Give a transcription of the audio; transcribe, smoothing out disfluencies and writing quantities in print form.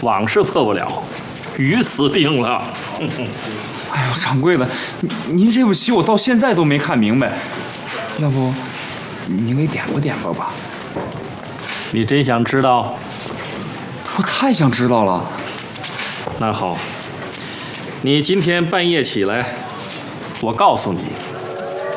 网是破不了，鱼死定了。 哎呦，掌柜的，您这部戏我到现在都没看明白，要不您给点吧吧？ 你真想知道？ 我太想知道了。 那好，你今天半夜起来，我告诉你。